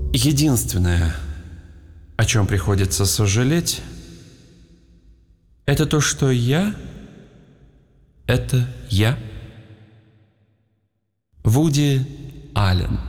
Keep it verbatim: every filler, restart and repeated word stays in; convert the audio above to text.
Единственное, о чем приходится сожалеть, это то, что я — это я. Вуди Аллен.